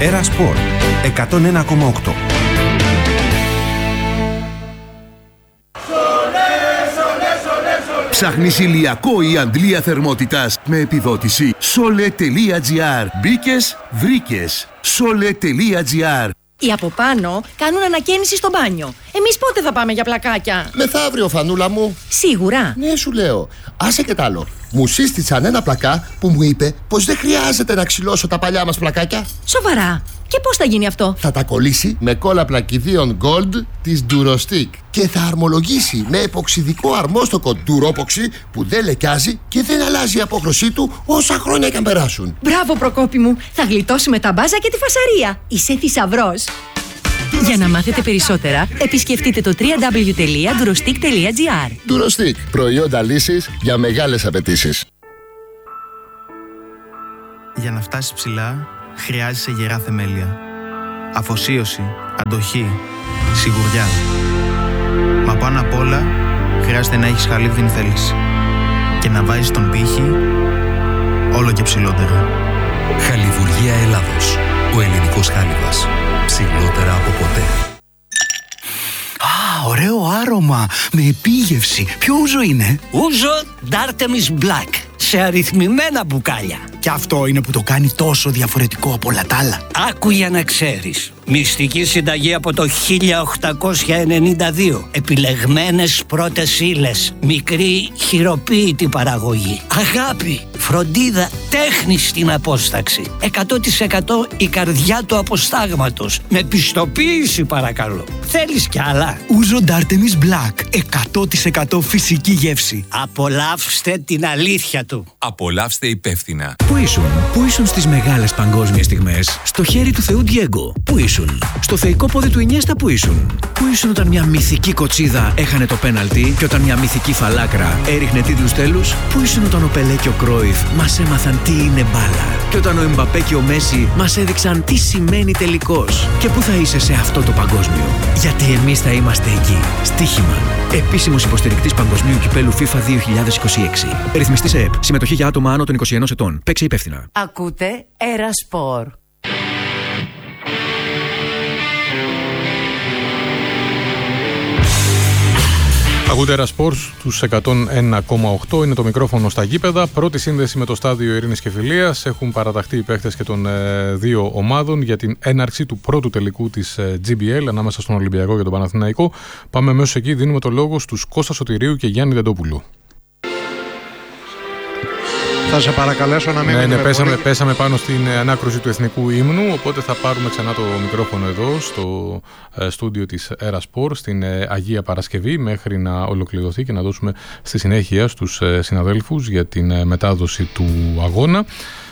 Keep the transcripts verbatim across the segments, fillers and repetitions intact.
Έρα Σπορ εκατόν ένα κόμμα οκτώ. Ψάχνεις ηλιακό ή αντλία θερμότητας με επιδότηση? Sole.gr. Μπήκες, βρήκες. Sole.gr. Οι από πάνω κάνουν ανακαίνιση στο μπάνιο. Εμείς πότε θα πάμε για πλακάκια? Μεθαύριο, φανούλα μου. Σίγουρα? Ναι, σου λέω. Άσε και τ' άλλο. Μου σύστησαν ένα πλακά που μου είπε πως δεν χρειάζεται να ξυλώσω τα παλιά μας πλακάκια. Σοβαρά? Και πώς θα γίνει αυτό? Θα τα κολλήσει με κόλλα πλακιδίων Gold της Durostick και θα αρμολογήσει με εποξιδικό αρμόστοκο Duropoxy που δεν λεκιάζει και δεν αλλάζει η απόχρωσή του όσα χρόνια και αν περάσουν. Μπράβο, Προκόπη μου. Θα γλιτώσουμε τα μπάζα και τη φασαρία. Είσαι θησαυρός. Για να μάθετε περισσότερα, επισκεφτείτε το double-u double-u double-u τελεία durostick τελεία gr. Durostick. Προϊόντα λύσης για μεγάλες απαιτήσεις. Για να φτάσεις ψηλά, χρειάζεσαι γερά θεμέλια. Αφοσίωση, αντοχή, σιγουριά. Μα πάνω απ' όλα, χρειάζεται να έχεις χαλίβδινη θέληση. Και να βάζεις τον πύχη όλο και ψηλότερα. Χαλιβουργία Ελλάδος. Ο ελληνικός χάλιβας. Ψηλότερα από ποτέ. Α, ωραίο άρωμα. Με επίγευση. Ποιο ούζο είναι? Ούζο D'Artemis Black. Σε αριθμημένα μπουκάλια. Και αυτό είναι που το κάνει τόσο διαφορετικό από όλα τα άλλα. Άκου για να ξέρεις. Μυστική συνταγή από το χίλια οκτακόσια ενενήντα δύο. Επιλεγμένες πρώτες ύλες. Μικρή χειροποίητη παραγωγή. Αγάπη, φροντίδα, τέχνη στην απόσταξη. εκατό τοις εκατό η καρδιά του αποστάγματος. Με πιστοποίηση παρακαλώ. Θέλεις κι άλλα? Ούζο D'Artemis Black. εκατό τοις εκατό φυσική γεύση. Απολαύστε την αλήθεια του. Απολαύστε υπεύθυνα. Πού ήσουν? Πού ήσουν στις μεγάλες παγκόσμιες στιγμές? Στο χέρι του Θεού Ντιέγκο. Πού ήσουν? Στο θεϊκό πόδι του Ινιέστα. Πού ήσουν? Πού ήσουν όταν μια μυθική κοτσίδα έχανε το πέναλτι και όταν μια μυθική φαλάκρα έριχνε τίτλους τέλους? Πού ήσουν όταν ο Πελέ και ο Κρόιφ μας έμαθαν τι είναι μπάλα και όταν ο Εμπαπέ και ο Μέση μας έδειξαν τι σημαίνει τελικός? Και πού θα είσαι σε αυτό το παγκόσμιο? Γιατί εμείς θα είμαστε εκεί. Στοίχημα. Επίσημος υποστηρικτής Παγκοσμίου Κυπέλου FIFA δύο χιλιάδες είκοσι έξι. Ρυθμιστής ΕΕΠ. Συμμετοχή για άτομα άνω των είκοσι ενός ετών. Παίξε υπεύθυνα. Ακούτε Έρα Σπορ. Ακούτε Έρα Σπορ στους εκατόν ένα κόμμα οκτώ. Είναι το μικρόφωνο στα γήπεδα. Πρώτη σύνδεση με το στάδιο Ειρήνης και Φιλίας. Έχουν παραταχθεί οι παίχτες και των ε, δύο ομάδων για την έναρξη του πρώτου τελικού της ε, τζι μπι ελ ανάμεσα στον Ολυμπιακό και τον Παναθηναϊκό. Πάμε αμέσως εκεί. Δίνουμε το λόγο στους Κώστα Σωτηρίου και Γιάννη Δεντόπουλου. Θα σε παρακαλέσω να μην... Ναι, ναι, πέσαμε, πέσαμε πάνω στην ανάκρουση του εθνικού ύμνου, οπότε θα πάρουμε ξανά το μικρόφωνο εδώ στο ε, στούντιο της Έρα Σπορ στην ε, Αγία Παρασκευή μέχρι να ολοκληρωθεί και να δώσουμε στη συνέχεια στους ε, συναδέλφους για την ε, μετάδοση του αγώνα.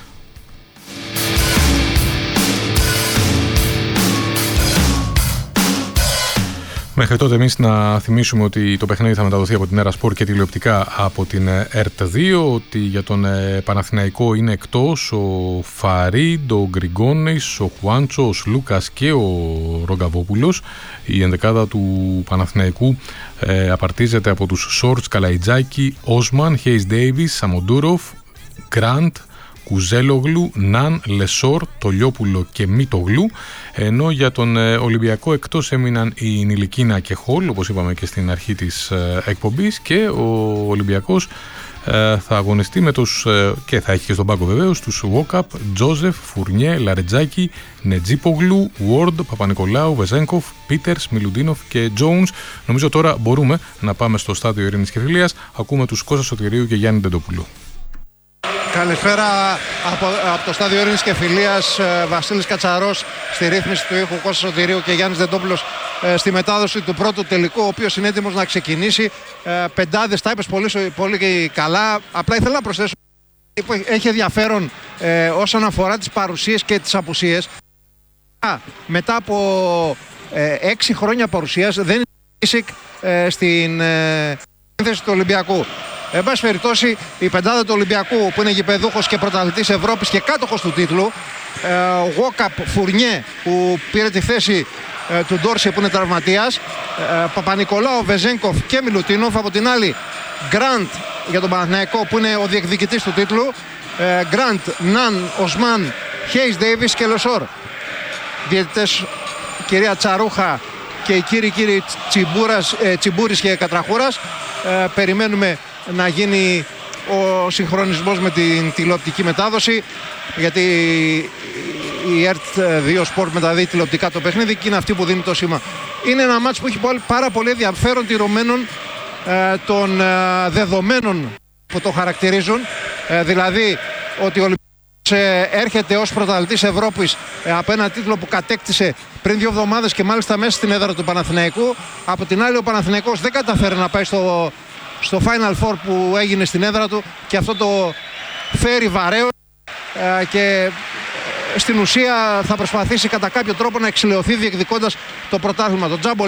Μέχρι τότε εμείς να θυμίσουμε ότι το παιχνίδι θα μεταδοθεί από την Έρα Σπορ και τηλεοπτικά από την ΕΡΤ δύο, ότι για τον Παναθηναϊκό είναι εκτός ο Φαρίντ, ο Γκριγκόνης, ο Χουάντσο, ο Σλούκας και ο Ρογκαβόπουλος. Η ενδεκάδα του Παναθηναϊκού ε, απαρτίζεται από τους Σόρτς, Καλαϊτζάκη, Όσμαν, Χέις Ντέιβις, Σαμοντούροφ, Γκραντ, Κουζέλογλου, Ναν, Λεσόρ, Τολιόπουλο και Μητογλου, ενώ για τον ε, Ολυμπιακό εκτός έμειναν η Νιλικίνα και Χολ, όπως είπαμε και στην αρχή της ε, εκπομπής, και ο Ολυμπιακός ε, θα αγωνιστεί με τους, ε, και θα έχει και στον πάγκο βεβαίως, τους Βόκαπ, Τζόζεφ, Φουρνιέ, Λαρετζάκη, Νετζίπογλου, Βόρντ, Παπα-Νικολάου, Βεζένκοφ, Πίτερς, Μιλουντίνοφ και Τζόουνς. Νομίζω τώρα μπορούμε να πάμε στο στάδιο Ειρήνης και Φιλίας. Ακούμε τους Κώστα Σωτηρίου και Γιάννη Δεντόπουλου. Καλησπέρα από, από το στάδιο Ειρήνης και Φιλίας. Βασίλης Κατσαρός στη ρύθμιση του ήχου, Κώστας Σωτηρίου και Γιάννης Δεντόπουλος στη μετάδοση του πρώτου τελικού, ο οποίος είναι έτοιμος να ξεκινήσει. Πεντάδες, τα είπες πολύ, πολύ καλά. Απλά ήθελα να προσθέσω, έχει ενδιαφέρον ε, όσον αφορά τις παρουσίες και τις απουσίες. Μετά από ε, έξι χρόνια παρουσίας δεν είναι Ίσικ ε, στην ε, σύνθεση του Ολυμπιακού. Εν πάση περιπτώσει, η πεντάδα του Ολυμπιακού, που είναι γηπεδούχος και πρωταθλητής Ευρώπης και κάτοχος του τίτλου, ο Γόκαπ, Φουρνιέ, που πήρε τη θέση ε, του Ντόρση, που είναι τραυματίας, ε, Παπα-Νικολάου, Βεζένκοφ και Μιλουτίνοφ. Από την άλλη, Γκραντ για τον Παναθηναϊκό, που είναι ο διεκδικητής του τίτλου, ε, Γκραντ, Ναν, Οσμάν, Χέις Ντέιβις και Λεσόρ. διαιτητές κυρία Τσαρούχα και οι κύριοι κύριοι Τσιμπούρας, ε, Τσιμπούρης και Κατραχούρας. Ε, περιμένουμε να γίνει ο συγχρονισμός με την τηλεοπτική μετάδοση, γιατί η ΕΡΤ δύο Sport μεταδίδει τηλεοπτικά το παιχνίδι και είναι αυτή που δίνει το σήμα. Είναι ένα μάτς που έχει πάρα πολύ ενδιαφέρον τηρωμένων ε, των ε, δεδομένων που το χαρακτηρίζουν, ε, δηλαδή ότι ο Ολυμπιακός ε, έρχεται ως πρωταθλητής Ευρώπης ε, από ένα τίτλο που κατέκτησε πριν δύο εβδομάδες και μάλιστα μέσα στην έδρα του Παναθηναϊκού. Από την άλλη ο Παναθηναϊκός δεν καταφέρει να πάει στο, στο Final Four που έγινε στην έδρα του και αυτό το φέρει βαρέως ε, και στην ουσία θα προσπαθήσει κατά κάποιο τρόπο να εξηλαιωθεί διεκδικώντας το πρωτάθλημα, το τζάμπολ.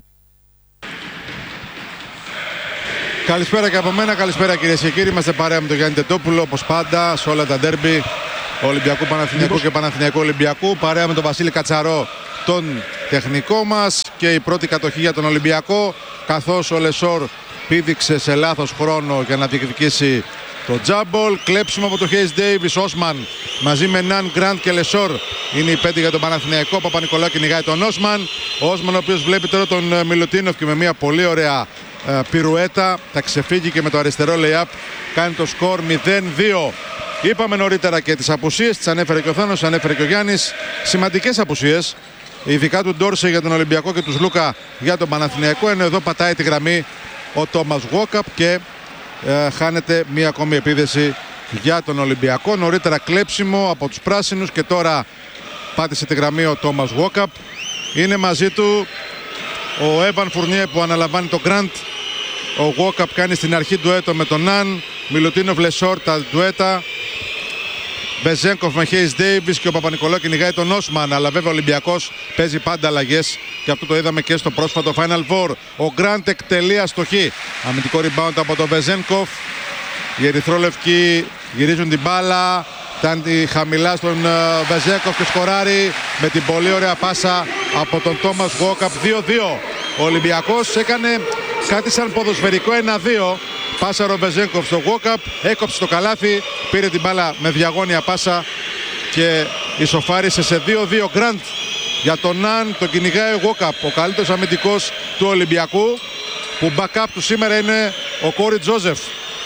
Καλησπέρα και από μένα, καλησπέρα κυρίες και κύριοι. Είμαστε παρέα με τον Γιάννη Τετόπουλο, όπως πάντα, σε όλα τα ντέρμπι Ολυμπιακού Παναθηναϊκού και Παναθηναϊκού Ολυμπιακού. Παρέα με τον Βασίλη Κατσαρό, τον τεχνικό μας, και η πρώτη κατοχή για τον Ολυμπιακό, καθώς ο Λεσόρ πήδηξε σε λάθος χρόνο για να διεκδικήσει το τζάμπολ. Κλέψιμο από το Χέις Ντέιβις. Όσμαν μαζί με Ναν, Γκραντ και Λεσόρ είναι οι πέντε για τον Παναθηναϊκό. Παπα-Νικολάου κυνηγάει τον Όσμαν. Ο Όσμαν, ο οποίος βλέπει τώρα τον Μιλουτίνοφ και με μια πολύ ωραία ε, πυρουέτα θα ξεφύγει και με το αριστερό lay-up κάνει το σκορ μηδέν δύο. Είπαμε νωρίτερα και τις απουσίες, τις ανέφερε και ο Θάνος, τις ανέφερε και ο Γιάννης. Σημαντικές απουσίες, ειδικά του Ντόρσε για τον Ολυμπιακό και του Λούκα για τον Παναθηναϊκό, ενώ εδώ πατάει τη γραμμή ο Τόμας Γουόκαπ και ε, χάνεται μία ακόμη επίδεση για τον Ολυμπιακό. Νωρίτερα κλέψιμο από τους πράσινους και τώρα πάτησε τη γραμμή ο Τόμας Γουόκαπ. Είναι μαζί του ο Έβαν Φουρνιέ που αναλαμβάνει το Γκραντ. Ο Γουόκαπ κάνει στην αρχή ντουέτο με τον Ναν. Μιλουτίνοφ Λεσόρ τα ντουέτα. Μπεζένκοφ με Χέις Ντέιβις και ο Παπα-Νικολάου κυνηγάει τον Όσμαν. Αλλά βέβαια ο Ολυμπιακός παίζει πάντα αλλαγές και αυτό το είδαμε και στο πρόσφατο Final Four. Ο Γκραντ εκτελεί αστοχή. Αμυντικό rebound από τον Μπεζένκοφ. Οι ερυθρόλευκοι γυρίζουν την μπάλα. Τάντι χαμηλά στον Μπεζένκοφ και σκοράρει με την πολύ ωραία πάσα από τον Τόμας Γουόκαπ. δύο δύο. Ο Ολυμπιακός έκανε κάτι σαν ποδοσφαιρικό ένα δύο. Πάσα ο Μπεζένκοφ στο Γουόκαπ, έκοψε το καλάθι, πήρε την μπάλα με διαγώνια πάσα και ισοφάρισε σε δύο δύο. Γκραντ για τον Ναν, το κυνηγάει ο Γουόκαπ, ο καλύτερος αμυντικός του Ολυμπιακού, που backup του σήμερα είναι ο Κόρι Τζόζεφ.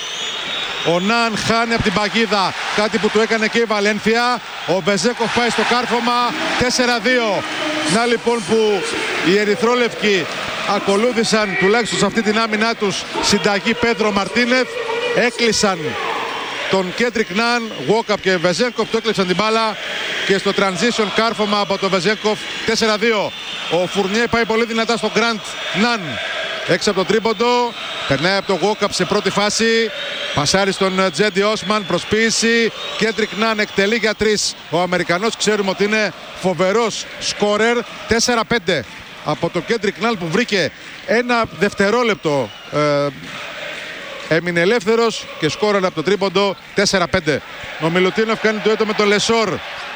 Ο Ναν χάνει από την παγίδα, κάτι που του έκανε και η Βαλένθια. Ο Μπεζένκοφ πάει στο κάρφωμα, τέσσερα δύο. Να λοιπόν που οι ερυθρόλευκοι ακολούθησαν τουλάχιστον σε αυτή την άμυνά τους συνταγή Πέδρο Μαρτίνεθ. Έκλεισαν τον Κέντρικ Ναν, Γουόκαπ και Μπεζένκοφ, το έκλεισαν την μπάλα και στο transition κάρφωμα από τον Μπεζένκοφ τέσσερα δύο. Ο Φουρνιέ πάει πολύ δυνατά στο Γκραντ. Ναν έξω από τον τρίποντο, περνάει από τον Γουόκαπ σε πρώτη φάση, πασάρει στον Τζέντι Όσμαν, προσποίηση. Κέντρικ Ναν εκτελεί για τρεις. Ο Αμερικανός ξέρουμε ότι είναι φοβερός σκόρερ. τέσσερα πέντε από το Κέντρικ Ναν που βρήκε ένα δευτερόλεπτο, ε, έμεινε ελεύθερος και σκόρερ από το τρίποντο. τέσσερα πέντε. Ο Μιλουτίνοφ κάνει το έτο με τον Λεσόρ.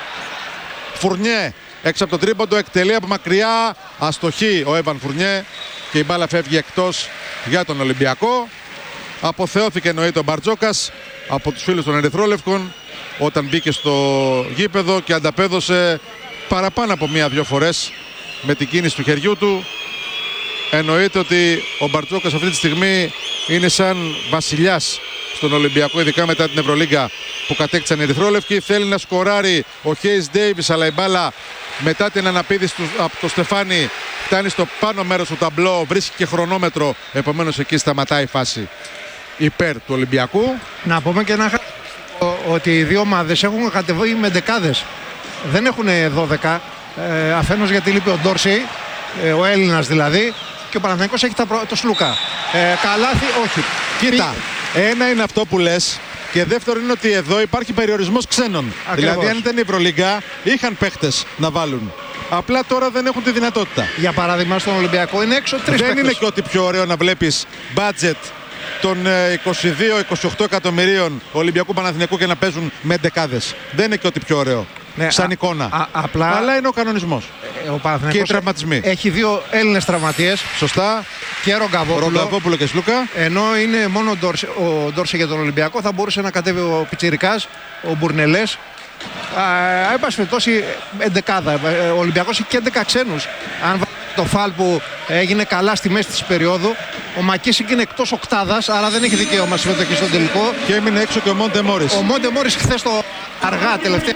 Φουρνιέ έξω από το τρίποντο, εκτελεί από μακριά, αστοχή ο Έβαν Φουρνιέ και η μπάλα φεύγει εκτός για τον Ολυμπιακό. Αποθεώθηκε εννοείται ο Μπαρτζόκας από τους φίλους των Ερυθρόλευκων όταν μπήκε στο γήπεδο και ανταπέδωσε παραπάνω από μία-δυο φορές με την κίνηση του χεριού του. Εννοείται ότι ο Μπαρτζόκας αυτή τη στιγμή είναι σαν βασιλιάς στον Ολυμπιακό, ειδικά μετά την Ευρωλίγκα που κατέκτησαν οι Ερυθρόλευκοι. Θέλει να σκοράρει ο Χέις Ντέιβις, αλλά η μπάλα μετά την αναπήδηση του από το Στεφάνι φτάνει στο πάνω μέρος του ταμπλό, βρίσκει και χρονόμετρο, επομένως εκεί σταματάει η φάση υπέρ του Ολυμπιακού. Να πούμε και ένα ότι οι δύο ομάδες έχουν κατεβεί με δεκάδες, δεν έχουν δώδεκα, ε, αφενός γιατί λείπει ο Ντόρση, ε, ο Έλληνας δηλαδή, και ο Παναθηναϊκός έχει τα προ... το Σλούκα. Ε, καλάθι, όχι. Κοίτα, ένα είναι αυτό που λες και δεύτερο είναι ότι εδώ υπάρχει περιορισμός ξένων. Ακριβώς. Δηλαδή αν ήταν η Ευρωλίγκα είχαν παίχτες να βάλουν. Απλά τώρα δεν έχουν τη δυνατότητα. Για παράδειγμα στον Ολυμπιακό είναι έξω τρεις Δεν παίκτες. είναι και ότι πιο ωραίο να βλέπεις budget των είκοσι δύο είκοσι οκτώ εκατομμυρίων Ολυμπιακού Παναθηναϊκού και να παίζουν με δεκάδες. Δεν είναι και ότι πιο ωραίο. Ναι, σαν α, εικόνα. Α, απλά, αλλά είναι ο κανονισμός. Ε, ο Παναθηναϊκός και οι τραυματισμοί. Έχει δύο Έλληνες τραυματίες. Σωστά. Και Ρογκαβόπουλο. Ρογκαβόπουλο και Σλούκα. Ενώ είναι μόνο ο Ντόρσε, ο Ντόρσε για τον Ολυμπιακό. Θα μπορούσε να κατέβει ο Πιτσιρικάς, ο Μπουρνελές. Εν πάση περιπτώσει, εντεκάδα. Ο Ολυμπιακός έχει και έντεκα ξένους. Αν βάλει το φαλ που έγινε καλά στη μέση της περίοδου, ο Μακίσικ είναι εκτός οκτάδας, άρα δεν έχει δικαίωμα συμμετοχή στον τελικό. Και έμεινε έξω και ο Μόντε Μόρις. Ο Μόντε Μόρις χθες το αργά τελευταία.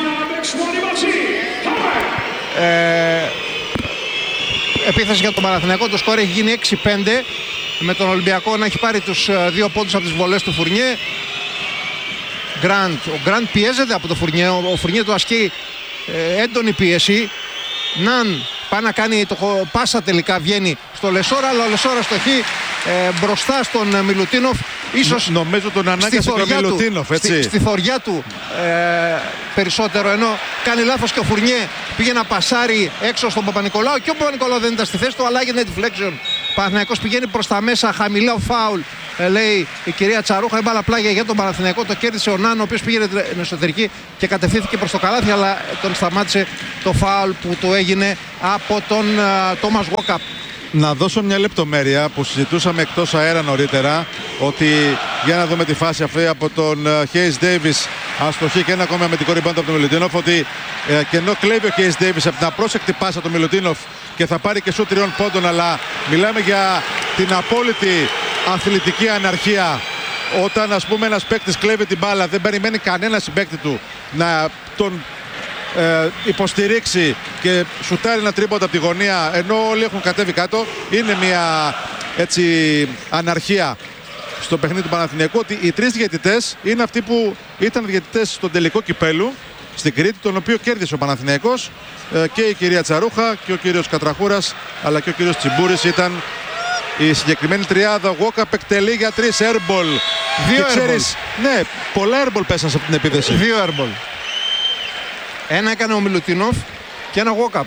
Ε, επίθεση για τον Παναθηναϊκό. Το σκορ έχει γίνει έξι πέντε, με τον Ολυμπιακό να έχει πάρει τους δύο πόντους από τις βολές του Φουρνιέ. Γκραντ. Ο Γκραντ πιέζεται από το Φουρνιέ. Ο Φουρνιέ του ασκεί ε, έντονη πίεση. Ναν πάει να κάνει το πάσα, τελικά βγαίνει στο Λεσόρα, αλλά ο Λεσόρα στοχεί ε, μπροστά στον Μιλουτίνοφ. Ίσως νομίζω τον ανάγκασε και ο Μιλουτίνοφ, έτσι. Στη, στη θωριά του ε, περισσότερο, ενώ κάνει λάθος και ο Φουρνιέ πήγε να πασάρει έξω στον Παπα-Νικολάου και ο Παπα-Νικολάου δεν ήταν στη θέση του, αλλά έγινε deflection. Παναθηναϊκός πηγαίνει προς τα μέσα, χαμηλά ο φάουλ, ε, λέει η κυρία Τσαρούχα. Έμπαλα πλάγια για τον Παναθηναϊκό, το κέρδισε ο Νάν, ο οποίος πήγε στην εσωτερική και κατευθύνθηκε προς το καλάθι, αλλά τον σταμάτησε το φάουλ που του έγινε από τον Τόμας uh, Γουόκαπ. Να δώσω μια λεπτομέρεια που συζητούσαμε εκτός αέρα νωρίτερα, ότι για να δούμε τη φάση αυτή από τον Hayes Davis, αστοχή και ένα ακόμα με την κόρη μπάντα από τον Μιλουτίνοφ, ότι ε, και ενώ κλέβει ο Hayes Davis από την απρόσεκτη πάσα του Μιλουτίνοφ και θα πάρει και σου τριών πόντων, αλλά μιλάμε για την απόλυτη αθλητική αναρχία. Όταν, ας πούμε, ένας παίκτης κλέβει την μπάλα, δεν περιμένει κανένα συμπαίκτη του να τον Ε, υποστηρίξει και σουτάρει ένα τρίποντα από τη γωνία, ενώ όλοι έχουν κατέβει κάτω. Είναι μια έτσι αναρχία στο παιχνίδι του Παναθηναϊκού, ότι οι τρεις διαιτητές είναι αυτοί που ήταν διαιτητές στον τελικό κυπέλου στην Κρήτη, τον οποίο κέρδισε ο Παναθηναϊκός, ε, και η κυρία Τσαρούχα και ο κύριος Κατραχούρας, αλλά και ο κύριος Τσιμπούρης ήταν η συγκεκριμένη τριάδα. Ο Γουόκαπ εκτελεί για τρεις airball. Δύο airball. Ξέρεις, ναι, πολλά airball πέσαν σε αυτή την επίθεση. Δύο airball. Ένα έκανε ο Μιλουτίνοφ και ένα Γουόκαπ.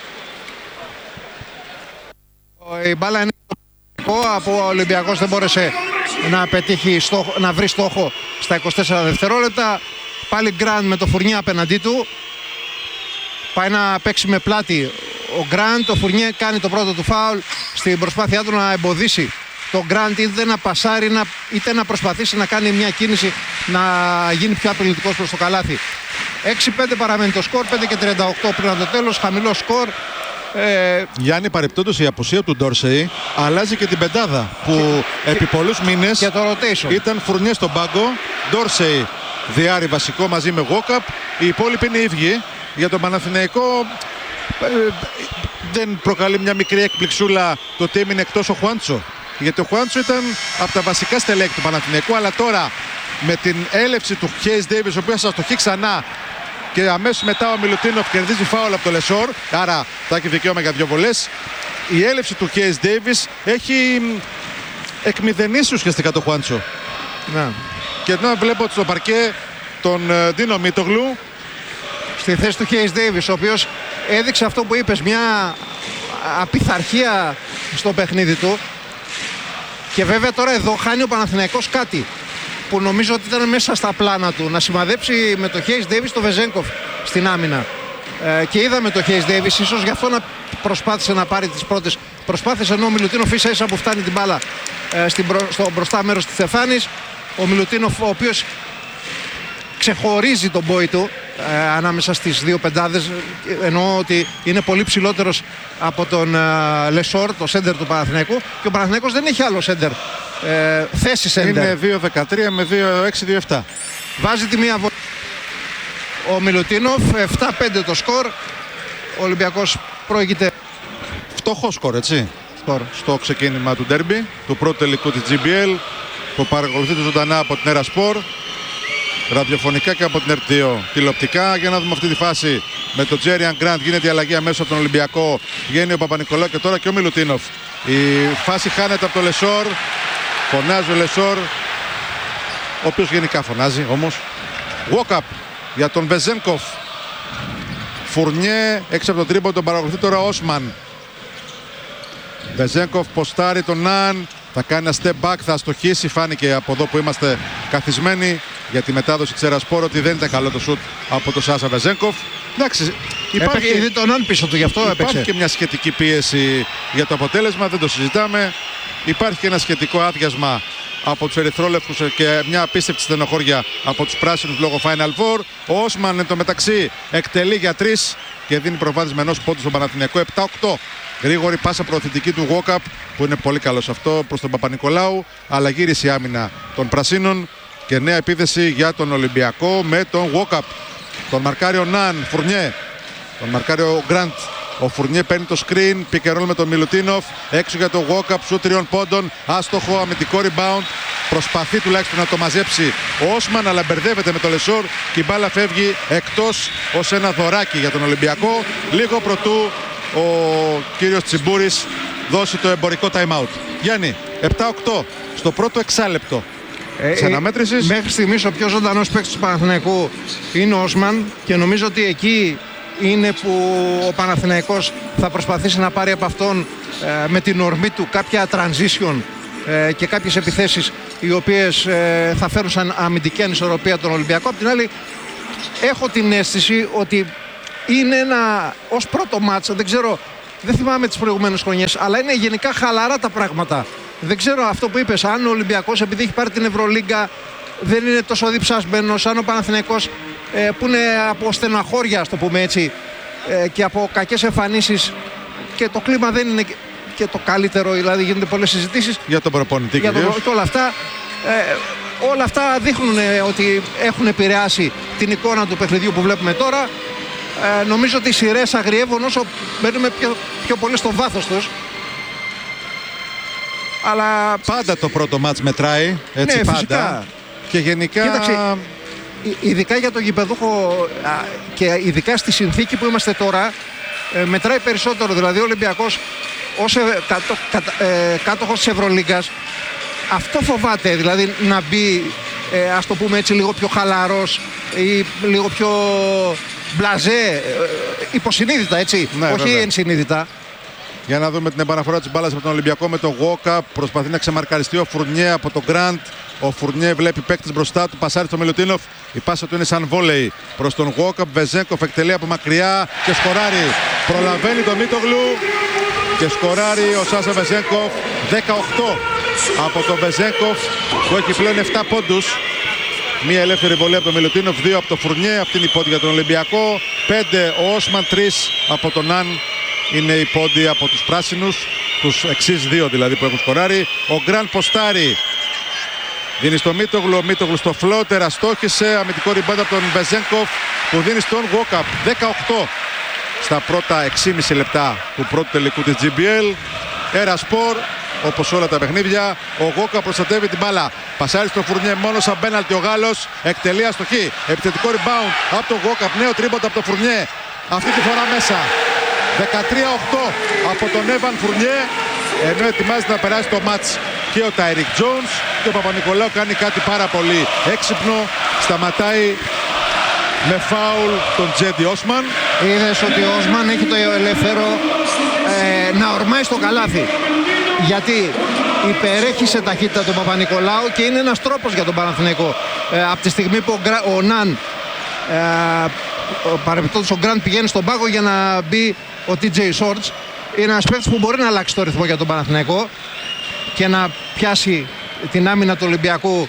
Η μπάλα είναι από ο Ολυμπιακός, δεν μπόρεσε να πετύχει στόχο, να βρει στόχο στα είκοσι τέσσερα δευτερόλεπτα. Πάλι Γκραντ με το Φουρνιέ απέναντί του. Πάει να παίξει με πλάτη ο Γκραντ. Το Φουρνιέ κάνει το πρώτο του φάουλ στην προσπάθειά του να εμποδίσει το Γκραντ, είτε να πασάρει είτε να προσπαθήσει να κάνει μια κίνηση να γίνει πιο απειλητικός προς το καλάθι. έξι πέντε παραμένει το σκορ, πέντε και τριάντα οκτώ πριν από το τέλος, χαμηλό σκορ. Ε... Γιάννη, παρεπτόντως η απουσία του Ντόρσεϊ αλλάζει και την πεντάδα που και... επί πολλούς μήνες και το rotation. Ήταν Φουρνιέ στον πάγκο, Ντόρσεϊ διάρρη βασικό μαζί με Γουόκαπ, οι υπόλοιποι είναι ίδιοι. Για τον Παναθηναϊκό ε, δεν προκαλεί μια μικρή εκπληξούλα το ότι έμεινε εκτός ο Χουάντσο, γιατί ο Χουάντσο ήταν από τα βασικά στελέχη του Παναθηναϊκού, αλλά τώρα με την έλευση του Hayes Davis, ο οποίος αστοχεί ξανά και αμέσως μετά ο Μιλουτίνοφ κερδίζει φάουλ από το Λεσόρ, άρα θα έχει δικαίωμα για δύο βολές. Η έλευση του Hayes Davis έχει εκμηδενήσει ουσιαστικά το Χουάντσο. Ναι. Και εδώ βλέπω στο παρκέ τον Ντίνο Μίτογλου στη θέση του Hayes Davis, ο οποίος έδειξε αυτό που είπες, μια απειθαρχία στο παιχνίδι του. Και βέβαια τώρα εδώ χάνει ο Παναθηναϊκός κάτι που νομίζω ότι ήταν μέσα στα πλάνα του, να σημαδέψει με το Hayes Davis το Βεζένκοφ στην άμυνα. Ε, και είδαμε το Hayes Davis, ίσως γι' αυτό να προσπάθησε να πάρει τις πρώτες προσπάθειες, ενώ ο Μιλουτίνοφ ίσα ίσα που φτάνει την μπάλα ε, στην μπρο, στο μπροστά μέρος της Στεφάνης. Ο Μιλουτίνοφ, ο οποίος ξεχωρίζει τον μπόι του ε, ανάμεσα στις δύο πεντάδες, εννοώ ότι είναι πολύ ψηλότερος από τον ε, Λεσόρ, το σέντερ του Παναθηναϊκού, και ο Παναθηναϊκός δεν έχει άλλο σέντερ, ε, θέση σέντερ. Είναι δύο δεκατρία με δύο έξι δύο επτά. Βάζει τη μία βολή ο Μιλουτίνοφ, επτά πέντε το σκορ. Ο Ολυμπιακός προηγείται. Φτωχό σκορ, έτσι, σκορ. Στο ξεκίνημα του ντέρμπι, του πρώτου τελικού της τζι μπι ελ, που παρακολουθείται ζωντανά από την Ερασπορ, ραδιοφωνικά και από την ερ δύο τηλεοπτικά. Για να δούμε αυτή τη φάση με τον Τζέριαν Γκραντ. Γίνεται η αλλαγή αμέσως από τον Ολυμπιακό. Βγαίνει ο Παπα-Νικολάου και τώρα και ο Μιλουτίνοφ. Η φάση χάνεται από τον Λεσόρ. Φωνάζει ο Λεσόρ, ο οποίος γενικά φωνάζει όμως. Walk-up για τον Βεζένκοφ. Φουρνιέ έξω από τον τρίποντο, τον παρακολουθεί τώρα ο Όσμαν. Βεζένκοφ ποστάρει τον Ναν. Θα κάνει ένα step back, θα αστοχίσει. Φάνηκε από εδώ που είμαστε καθισμένοι για τη μετάδοση της Ερασπόρ ότι δεν ήταν καλό το σουτ από τον Σάσα Βεζένκοφ. Εντάξει, υπάρχει ήδη τον Ναν πίσω του, γι' αυτό υπάρχει έπαιξε. Και μια σχετική πίεση για το αποτέλεσμα, δεν το συζητάμε. Υπάρχει και ένα σχετικό άδειασμα από τους ερυθρόλευκους και μια απίστευτη στενοχώρια από τους πράσινους λόγω Final Four. Ο Όσμαν εν τω μεταξύ εκτελεί για τρεις και δίνει προβάδισμα ενός πόντου στον Παναθηναϊκό. επτά οκτώ. Γρήγορη πάσα προωθητική του Γουόκαπ που είναι πολύ καλός αυτό προς τον Παπα-Νικολάου. Αλλά γύρισε η άμυνα των πρασίνων και νέα επίθεση για τον Ολυμπιακό με τον Γουόκαπ. Τον μαρκάρει ο Ναν, Φουρνιέ. Τον μαρκάρει ο Γκραντ. Ο Φουρνιέ παίρνει το screen, pick and roll με τον Μιλουτίνοφ. Έξω για τον Γουόκαπ, σου τριών πόντων. Άστοχο, αμυντικό rebound. Προσπαθεί τουλάχιστον να το μαζέψει ο Όσμαν, αλλά μπερδεύεται με το Λεσόρ και η μπάλα φεύγει εκτός ως ένα δωράκι για τον Ολυμπιακό. Λίγο προτού ο κύριος Τσιμπούρης δώσει το εμπορικό time out. Γιάννη, επτά οκτώ στο πρώτο εξάλεπτο της αναμέτρησης. Μέχρι στιγμής ο πιο ζωντανός παίκτης του Παναθηναϊκού είναι ο Όσμαν και νομίζω ότι εκεί είναι που ο Παναθηναϊκός θα προσπαθήσει να πάρει από αυτόν ε, με την ορμή του κάποια transition ε, και κάποιες επιθέσεις οι οποίες ε, θα φέρουν σαν αμυντική ανισορροπία τον Ολυμπιακό. Απ' την άλλη έχω την αίσθηση ότι είναι ένα ως πρώτο μάτς, δεν ξέρω, δεν θυμάμαι τις προηγούμενες χρονιές, αλλά είναι γενικά χαλαρά τα πράγματα. Δεν ξέρω αυτό που είπες, αν ο Ολυμπιακός επειδή έχει πάρει την Ευρωλίγκα δεν είναι τόσο διψασμένος, αν ο Παναθηναϊκός ε, που είναι από στεναχώρια, ας το πούμε έτσι, ε, και από κακές εμφανίσεις και το κλίμα δεν είναι και το καλύτερο, δηλαδή γίνονται πολλές συζητήσεις για τον προπονητή για το, και όλα αυτά. Ε, όλα αυτά δείχνουν ε, ότι έχουν επηρεάσει την εικόνα του παιχνιδιού που βλέπουμε τώρα. Ε, νομίζω ότι οι σειρές αγριεύουν όσο μπαίνουμε πιο, πιο πολύ στο βάθος τους. Αλλά πάντα το πρώτο μάτς μετράει, έτσι, ναι, πάντα. Φυσικά. Και γενικά... Κοίταξε, ειδικά για τον γηπεδούχο και ειδικά στη συνθήκη που είμαστε τώρα, ε, μετράει περισσότερο. Δηλαδή ο Ολυμπιακός ως ε, κάτω, κατα, ε, κάτοχος της Ευρωλίγκας αυτό φοβάται, δηλαδή να μπει ε, ας το πούμε έτσι λίγο πιο χαλαρός ή λίγο πιο μπλαζέ, ε, υποσυνείδητα, έτσι, ναι, όχι βέβαια. ενσυνείδητα. Για να δούμε την επαναφορά της μπάλας από τον Ολυμπιακό με τον Γουόκαπ. Προσπαθεί να ξεμαρκαριστεί ο Φουρνιέ από τον Γκραντ. Ο Φουρνιέ βλέπει παίκτης μπροστά του, πασάρει στο Μιλουτίνοφ. Η πάσα του είναι σαν βόλεϊ προς τον Γουόκαπ. Βεζένκοφ εκτελεί από μακριά και σκοράρει. Προλαβαίνει τον Μίτογλου και σκοράρει ο Σάσα Βεζένκοφ. δεκαοκτώ από τον Βεζένκοφ που έχει πλέον επτά πόντους. Μία ελεύθερη βολή από τον Μιλουτίνοφ, δύο από τον Φουρνιέ. Αυτή είναι η πόντη για τον Ολυμπιακό. πέντε ο Όσμαν, τρία από τον Ναν. Είναι οι πόντοι από τους πράσινους, τους εξής δύο δηλαδή που έχουν σκοράρει. Ο Γκραντ ποστάρει, δίνει στο Μίτογλου, ο Μίτογλου στο φλότερ, αστόχησε, αμυντικό ριμπάντα από τον Βεζένκοφ που δίνει στον Γουόκαπ. δεκαοκτώ στα πρώτα έξι και μισό λεπτά του πρώτου τελικού της τζι μπι ελ. Ερασπορ, όπως όλα τα παιχνίδια, ο Γουόκαπ προστατεύει την μπάλα. Πασάρει στον Φουρνιέ μόνο σαν πέναλτι ο Γάλλος, εκτελεί αστοχή, επιθετικό rebound από τον Γουόκαπ, νέο τρίμποντα από τον Φουρνιέ, αυτή τη φορά μέσα. δεκατρία οκτώ από τον Έβαν Φουρνιέ, ενώ ετοιμάζεται να περάσει το μάτς και ο Τάιρικ Τζόνς και ο Παπα-Νικολάου κάνει κάτι πάρα πολύ έξυπνο, σταματάει με φάουλ τον Τζέντι Όσμαν. Είδες ότι ο Όσμαν έχει το ελεύθερο ε, να ορμάει στο καλάθι, γιατί υπερέχει σε ταχύτητα τον Παπα-Νικολάου και είναι ένας τρόπος για τον Παναθηναϊκό. Ε, από τη στιγμή που ο, Γκρα, ο Ναν ε, παρεμπιπτόντως ο Γκραντ πηγαίνει στον πάγο για να μπει ο τι τζέι Shorts, είναι ένας παίκτης που μπορεί να αλλάξει το ρυθμό για τον Παναθηναϊκό και να πιάσει την άμυνα του Ολυμπιακού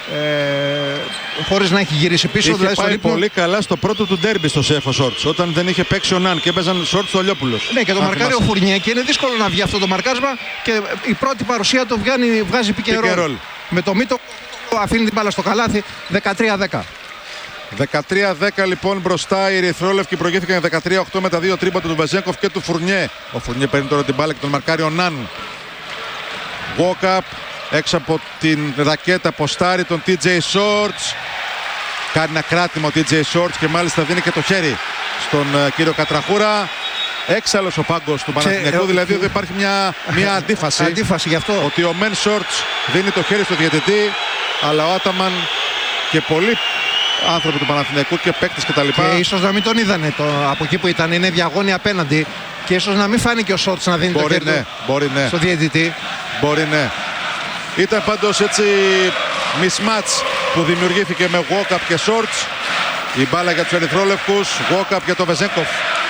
ε, χωρίς να έχει γυρίσει πίσω. Είχε δηλαδή πάει ρυθμό... πολύ καλά στο πρώτο του ντέρμπι στο Σέφο Shorts, όταν δεν είχε παίξει ο Ναν και έπαιζαν Shorts στο Λιόπουλος. Ναι, και το μαρκάρει ο Φουρνιέ και είναι δύσκολο να βγει αυτό το μαρκάρισμα και η πρώτη παρουσία του βγάνει, βγάζει pick-and-roll. Με το Μίτο αφήνει την μπάλα στο καλάθι. Δεκατρία δέκα. δεκατρία δέκα λοιπόν μπροστά. Οι ερυθρόλευκοι προηγήθηκαν δεκατρία οκτώ με τα δύο τρίποντα του Βεζένκοφ και του Φουρνιέ. Ο Φουρνιέ παίρνει τώρα την μπάλα και τον μαρκάρει ο Ναν. Γουόκαπ έξω από την ρακέτα, ποστάρει τον τι τζέι Shorts. Κάνει ένα κράτημα ο τι τζέι Shorts και μάλιστα δίνει και το χέρι στον uh, κύριο Κατραχούρα. Έξαλλος ο πάγκος του Παναθηναϊκού, δηλαδή εδώ υπάρχει μια, μια αντίφαση. Αντίφαση γι' αυτό. Ότι ο Μεν Shorts δίνει το χέρι στο διαιτητή, αλλά ο Άταμαν και πολλοί άνθρωποι του Παναθηναϊκού και παίκτες κτλ. Και ίσως να μην τον είδανε το, από εκεί που ήταν, είναι διαγώνια απέναντι και ίσως να μην φάνηκε ο Shorts να δίνει μπορεί το χέρι ναι, μπορεί ναι. στο διαιτητή. Μπορεί ναι. Ήταν πάντως έτσι mismatch που δημιουργήθηκε με Γουόκαπ και Shorts. Η μπάλα για τους ερυθρόλευκους, Γουόκαπ για τον Βεζένκοφ.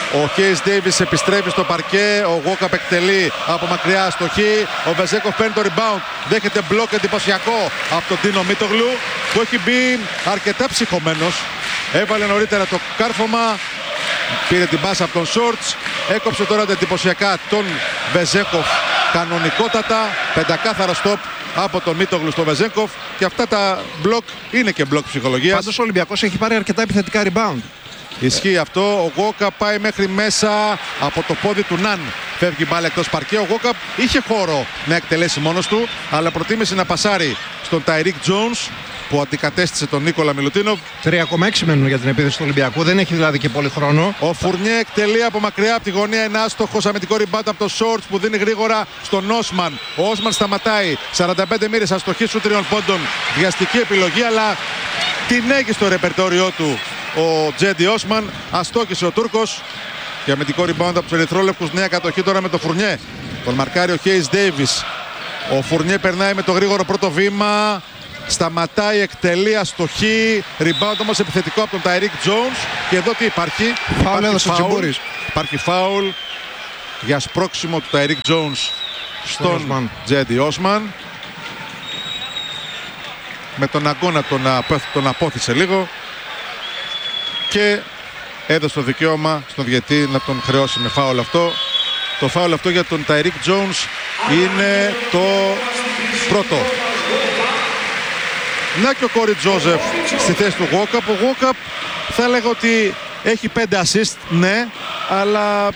Ο Χέις Ντέιβις επιστρέφει στο παρκέ. Ο Walkup εκτελεί από μακριά αστοχή. Ο Βεζέκοφ παίρνει το rebound. Δέχεται μπλοκ εντυπωσιακό από τον Τίνο Μίτογλου, που έχει μπει αρκετά ψυχωμένος. Έβαλε νωρίτερα το κάρφωμα. Πήρε την πάσα από τον Σόρτς. Έκοψε τώρα εντυπωσιακά τον Βεζέκοφ κανονικότατα. Πεντακάθαρο στόπ από τον Μίτογλου στο Βεζέκοφ. Και αυτά τα μπλοκ είναι και μπλοκ ψυχολογίας. Πάντως ο Ολυμπιακός έχει πάρει αρκετά επιθετικά rebound. Ισχύει αυτό. Ο Walkup πάει μέχρι μέσα από το πόδι του Ναν. Φεύγει μπάλα εκτός παρκέ. Ο Walkup είχε χώρο να εκτελέσει μόνος του, αλλά προτίμησε να πασάρει στον Ταϊρίκ Τζόουνς, που αντικατέστησε τον Νίκολα Μιλουτίνοβ. τρία κόμμα έξι μένουν για την επίθεση του Ολυμπιακού. Δεν έχει δηλαδή και πολύ χρόνο. Ο Φουρνιέ εκτελεί από μακριά από τη γωνία. Ένα άστοχος αμυντικό rebound από το Σόρτς, που δίνει γρήγορα στον Όσμαν. Ο Όσμαν σταματάει. σαράντα πέντε μοίρες αστοχή σου τριών πόντων. Βιαστική επιλογή, αλλά την έχει στο ρεπερτόριό του ο Τζέντι Όσμαν. Αστόχησε ο Τούρκος. Και αμυντικό rebound από τους Ερυθρόλευκους. Νέα κατοχή τώρα με το Φουρνιέ. Τον μαρκάρει ο Χέις Ντέιβις. Ο Φουρνιέ περνάει με το γρήγορο πρώτο βήμα. Σταματάει, εκτελεί, αστοχή. Rebound όμως επιθετικό από τον Ταϊρίκ Τζόουνς. Και εδώ τι υπάρχει? Φάουλ έδωσε ο Τσιμπούρης. Υπάρχει φάουλ για σπρώξιμο του Ταϊρίκ Τζόουνς στον Τζέντι Όσμαν. Με τον αγώνα τον, τον απόθυσε λίγο. Και έδωσε το δικαίωμα στον διαιτή να τον χρεώσει με φάουλ αυτό. Το φάουλ αυτό για τον Ταϊρίκ Τζόουνς είναι το πρώτο. Να και ο Κόρι Τζόζεφ στη θέση του Walkup. Ο Walkup θα έλεγα ότι έχει πέντε assist, ναι, αλλά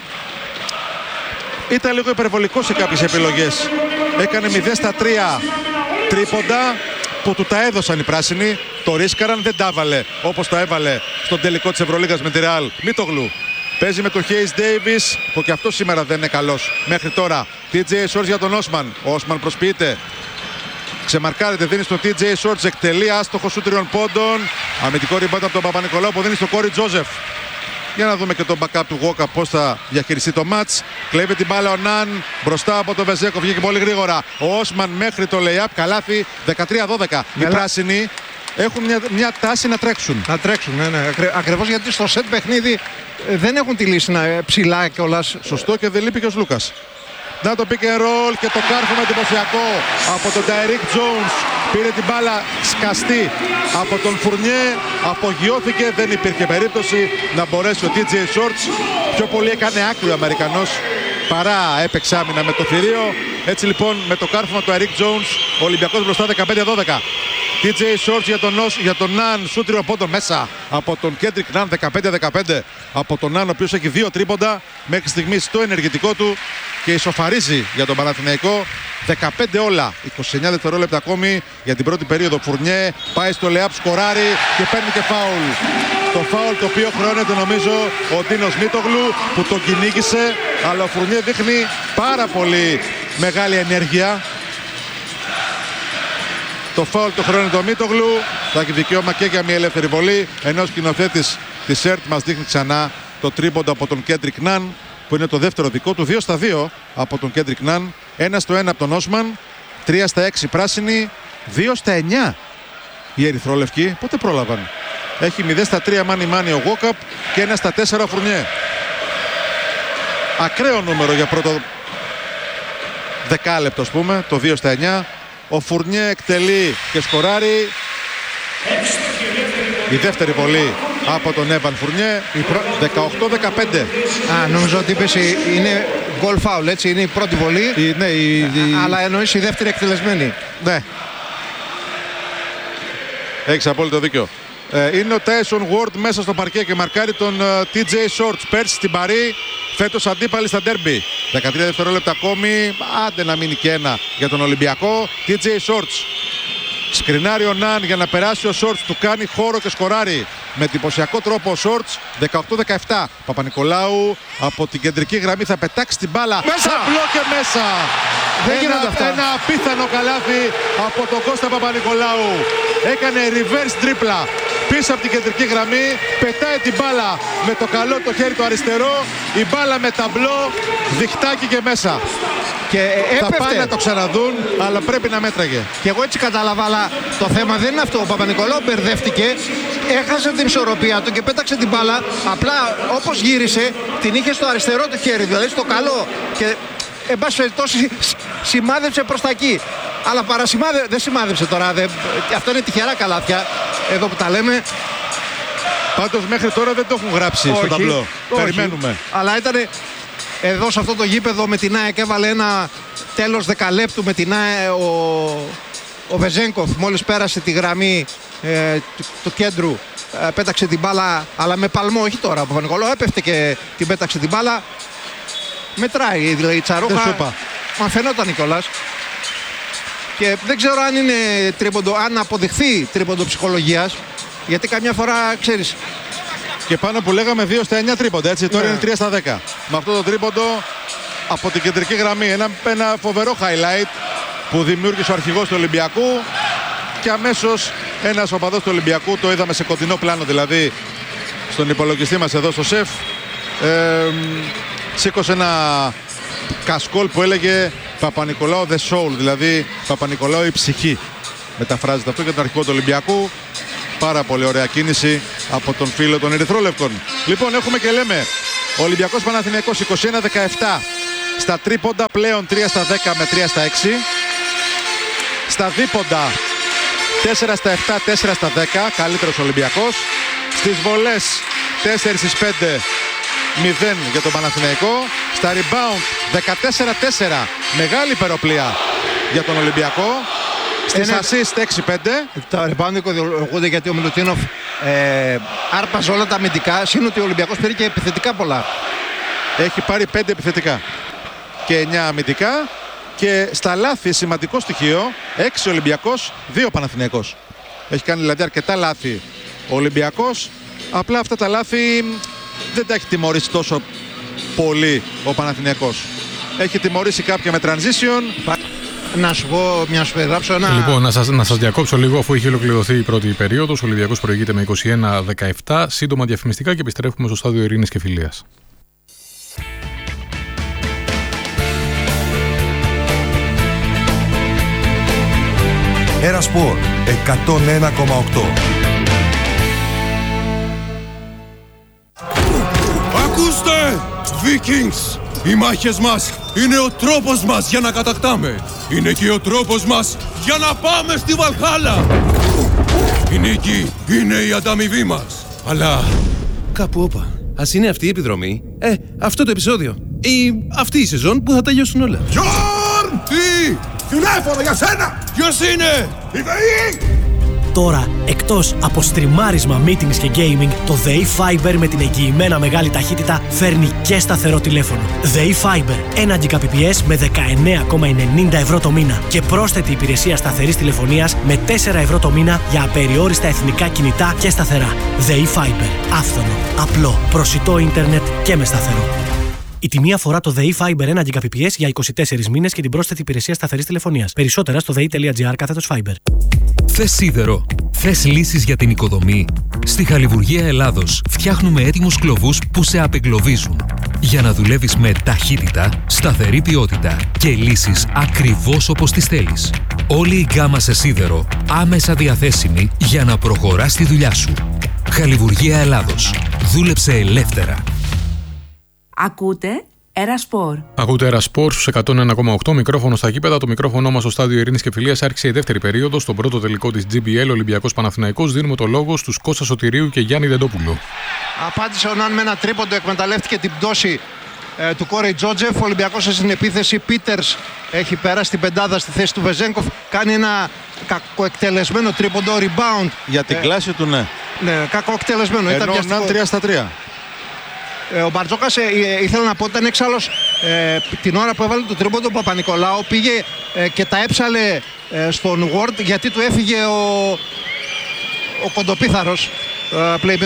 ήταν λίγο υπερβολικό σε κάποιες επιλογές. Έκανε μηδέν στα τρία τρίποντα που του τα έδωσαν οι πράσινοι. Το ρίσκαραν, δεν τα έβαλε όπως τα έβαλε στον τελικό της Ευρωλίγας με τη Ρεάλ. Μίτογλου παίζει με τον Χέις Ντέιβις, που και αυτό σήμερα δεν είναι καλός μέχρι τώρα. τι τζέι Shorts για τον Όσμαν. Ο Όσμαν προσποιείται. Ξεμαρκάρεται, δίνει στο τι τζέι Shorts, εκτελεί άστοχο σου τριών πόντων. Αμυντικό rebound από τον Παπα-Νικολάου που δίνει στο Κόρι Τζόζεφ. Για να δούμε και τον backup του Walkup πώς θα διαχειριστεί το μάτς. Κλέβει την μπάλα ο Ναν μπροστά από τον Βεζέκοφ, βγήκε πολύ γρήγορα. Ο Όσμαν μέχρι το lay-up, καλάθι δεκατρία δώδεκα. Οι πράσινοι έχουν μια, μια τάση να τρέξουν. Να τρέξουν, ναι, ναι. Ακριβώς γιατί στο σετ παιχνίδι δεν έχουν τη λύση να ψηλά κιόλας. Σωστό, και δεν λείπει και ο Λούκας. Να το pick and roll και το κάρφωμα εντυπωσιακό από τον Ταϊρίκ Τζόουνς. Πήρε την μπάλα σκαστή από τον Φουρνιέ, απογειώθηκε, δεν υπήρχε περίπτωση να μπορέσει ο τι τζέι Shorts. Πιο πολύ έκανε άκρη ο Αμερικανός παρά έπαιξε άμυνα με το θηρίο. Έτσι λοιπόν με το κάρφωμα του Ταϊρίκ Τζόουνς ο Ολυμπιακός μπροστά δεκαπέντε δώδεκα. τι τζέι Shorts για τον, για τον Ναν, σου τριών πόντων μέσα από τον Κέντρικ Ναν, δεκαπέντε δεκαπέντε από τον Ναν, ο οποίος έχει δύο τρίποντα μέχρι στιγμής στο ενεργητικό του και ισοφαρίζει για τον Παναθηναϊκό. δεκαπέντε όλα, είκοσι εννιά δευτερόλεπτα ακόμη για την πρώτη περίοδο. Φουρνιέ πάει στο lay-up, σκοράρει και παίρνει και φάουλ. Το φάουλ το οποίο χρεώνεται νομίζω ο Τίνος Μίτογλου που τον κυνήγησε, αλλά ο Φουρνιέ δείχνει πάρα πολύ μεγάλη ενέργεια. Το φάουλ το χρεώνεται ο Μίτογλου, θα έχει δικαίωμα και για μια ελεύθερη βολή, ενώ ο σκηνοθέτης της ΕΡΤ μας δείχνει ξανά το τρίποντο από τον Κέντρικ Ναν, που είναι το δεύτερο δικό του, δύο στα δύο από τον Κέντρικ Ναν, ένα στο ένα από τον Όσμαν, τρία στα έξι πράσινοι, δύο στα εννιά οι ερυθρόλευκοι. Πότε πρόλαβαν? Έχει μηδέν στα τρία μάνι μάνι ο Walkup και ένα στα τέσσερα ο Φουρνιέ. Ακραίο νούμερο για πρώτο δεκάλεπτο, ας πούμε, το δύο στα εννιά. Ο Φουρνιέ εκτελεί και σκοράρει. Η δεύτερη βολή από τον Έβαν Φουρνιέ, δεκαοκτώ δεκαπέντε. Α, νομίζω ότι είπες είναι goal foul, έτσι, είναι η πρώτη βολή. Η, ναι, η, η... Αλλά εννοείς η δεύτερη εκτελεσμένη. Ναι. Έχεις απόλυτο δίκιο. Ε, είναι ο Tyson Ward μέσα στο παρκέ και μαρκάρει τον uh, τι τζέι Shorts. Πέρσι στην Παρί, φέτος αντίπαλοι στα ντέρμπι. δεκατρία δευτερόλεπτα ακόμη, άντε να μείνει και ένα για τον Ολυμπιακό. τι τζέι Shorts. Σκρινάρει ο Ναν για να περάσει ο Shorts, του κάνει χώρο και σκοράρει με εντυπωσιακό τρόπο ο Shorts. δεκαοκτώ δεκαεπτά. Παπα-Νικολάου από την κεντρική γραμμή θα πετάξει την μπάλα. Μέσα! Απλό και μέσα! Δεν ένα, αυτά. ένα απίθανο καλάθι από τον Κώστα Παπα-Νικολάου. Έκανε reverse τρίπλα πίσω από την κεντρική γραμμή. Πετάει την μπάλα με το καλό το χέρι του αριστερό. Η μπάλα με ταμπλό, διχτάκι και μέσα. Και θα έπεφτε. πάνε να το ξαναδούν, αλλά πρέπει να μέτραγε. Και εγώ έτσι κατάλαβα, αλλά το θέμα δεν είναι αυτό. Ο Παπα-Νικολάου μπερδεύτηκε, έχασε την ισορροπία του και πέταξε την μπάλα. Απλά όπως γύρισε, την είχε στο αριστερό του χέρι, δηλαδή στο καλό. Και εν πάση περιπτώσει σημάδεψε προς τα εκεί. Αλλά παρασημάδε, δεν σημάδεψε τώρα. Δεν, αυτό είναι τυχερά καλάθια, εδώ που τα λέμε. Πάντως μέχρι τώρα δεν το έχουν γράψει όχι, στο ταμπλό. όχι. Περιμένουμε. Αλλά ήταν εδώ σε αυτό το γήπεδο με την ΑΕΚ, έβαλε ένα τέλος δεκαλέπτου με την ΑΕΚ ο, ο Βεζένκοφ μόλις πέρασε τη γραμμή ε, του, του κέντρου, ε, πέταξε την μπάλα, αλλά με παλμό, όχι τώρα. Ο Παπα-Νικολάου έπεφτε και την πέταξε την μπάλα. Μετράει δηλαδή η Τσαρούχα. Μα φαινόταν Νικολάς. Και δεν ξέρω αν είναι τρίποντο, αν αποδειχθεί τρίποντο ψυχολογίας, γιατί καμιά φορά ξέρεις. Και πάνω που λέγαμε δύο στα εννιά τρίποντα, έτσι, τώρα ναι. είναι τρία στα δέκα. Με αυτό το τρίποντο από την κεντρική γραμμή, ένα, ένα φοβερό highlight που δημιούργησε ο αρχηγός του Ολυμπιακού και αμέσως ένας οπαδός του Ολυμπιακού, το είδαμε σε κοντινό πλάνο δηλαδή στον υπολογιστή μας εδώ στο σεφ, ε, σήκωσε ένα κασκόλ που έλεγε Παπα-Νικολάου the soul, δηλαδή Παπα-Νικολάου η ψυχή. Μεταφράζεται αυτό για τον αρχηγό του Ολυμπιακού. Πάρα πολύ ωραία κίνηση από τον φίλο των Ερυθρόλευκων. Λοιπόν, έχουμε και λέμε Ολυμπιακός Παναθηναϊκός είκοσι ένα δεκαεπτά στα τρίποντα, πλέον τρία στα δέκα με τρία στα έξι. Στα δίποντα τέσσερα στα επτά, τέσσερα στα δέκα, καλύτερος Ολυμπιακός. Στις βολές τέσσερα στις πέντε, μηδέν για τον Παναθηναϊκό. Στα rebound δεκατέσσερα τέσσερα, μεγάλη υπεροπλία για τον Ολυμπιακό. Στις είναι... assist έξι πέντε. Τα rebound δικαιολογούνται γιατί ο Μιλουτίνοφ ε, άρπαζε όλα τα αμυντικά. Συν ότι ο Ολυμπιακός πήρε και επιθετικά πολλά. Έχει πάρει πέντε επιθετικά και εννιά αμυντικά. Και στα λάθη σημαντικό στοιχείο, έξι Ολυμπιακός, δύο Παναθηναϊκός. Έχει κάνει δηλαδή αρκετά λάθη ο Ολυμπιακός. Απλά αυτά τα λάθη δεν τα έχει τιμωρήσει τόσο πολύ ο Παναθηναϊκός. Έχει τιμωρήσει κάποια με transition. Να σου πω, μια σου περιγράψω ένα... Λοιπόν, να σας, να σας διακόψω λίγο αφού είχε ολοκληρωθεί η πρώτη περίοδος. Ο Ολυμπιακός προηγείται με είκοσι ένα δεκαεπτά. Σύντομα διαφημιστικά και επιστρέφουμε στο στάδιο Ειρήνης και Φιλίας. Ένα Σπορ εκατόν ένα κόμμα οκτώ. Ακούστε! Vikings! Οι μάχες μας είναι ο τρόπος μας για να κατακτάμε. Είναι και ο τρόπος μας για να πάμε στη Βαλχάλα. Η νίκη είναι η ανταμοιβή μας. Αλλά... Κάπου όπα. Ας είναι αυτή η επιδρομή. Ε, αυτό το επεισόδιο. Ή αυτή η σεζόν που θα τελειώσουν όλα. Γιόρν! Τι! Τηλέφωνο για σένα! Ποιος είναι? Η ΔΕΗ! Τώρα, εκτός από στριμάρισμα, meetings και gaming, το ΔΕΗ Fiber με την εγγυημένα μεγάλη ταχύτητα φέρνει και σταθερό τηλέφωνο. ΔΕΗ Fiber, ένα Gbps με δεκαεννέα κόμμα ενενήντα ευρώ το μήνα και πρόσθετη υπηρεσία σταθερής τηλεφωνίας με τέσσερα ευρώ το μήνα για απεριόριστα εθνικά κινητά και σταθερά. ΔΕΗ Fiber, άφθονο, απλό, προσιτό ίντερνετ και με σταθερό. Η τιμή αφορά το ΔΕΗ Fiber ένα Gbps για είκοσι τέσσερις μήνες και την πρόσθετη υπηρεσία σταθερής τηλεφωνίας. Περισσότερα στο δei.gr κάθετος Fiber. Θες σίδερο? Θες λύσεις για την οικοδομή? Στη Χαλιβουργία Ελλάδος φτιάχνουμε έτοιμους κλωβούς που σε απεγκλωβίζουν. Για να δουλεύεις με ταχύτητα, σταθερή ποιότητα και λύσεις ακριβώς όπως τις θέλεις. Όλη η γκάμα σε σίδερο άμεσα διαθέσιμη για να προχωράς τη δουλειά σου. Χαλιβουργία Ελλάδος. Δούλεψε ελεύθερα. Ακούτε Ένα Σπορ. Ακούτε Ένα Σπορ στους εκατόν ένα κόμμα οκτώ, μικρόφωνο στα γήπεδα. Το μικρόφωνο μας στο στάδιο Ειρήνης και Φιλίας. Άρχισε η δεύτερη περίοδο. Στον πρώτο τελικό της τζι μπι ελ Ολυμπιακός Παναθηναϊκός. Δίνουμε το λόγο στους Κώστα Σωτηρίου και Γιάννη Δεντόπουλο. Απάντησε ο Ναν με ένα τρίποντο, εκμεταλλεύτηκε την πτώση ε, του Κόρεϊ Τζότζεφ. Ο Ολυμπιακός στην επίθεση. Πίτερς έχει περάσει την πεντάδα στη θέση του Βεζένκοφ. Κάνει ένα κακοεκτελεσμένο τρίποντο, rebound. Για την ε, κλάση του, ναι. Ναι, κακοεκτελεσμένο. Ενώ ο Ναν τρία στα τρία. Ε, ο Μπαρτζόκας, ε, ε, ήθελα να πω, ήταν έξαλλος ε, την ώρα που έβαλε το τρίποντο του Παπα-Νικολάου. Πήγε ε, και τα έψαλε ε, στον Ward γιατί του έφυγε ο, ο κοντοπίθαρος. Ε,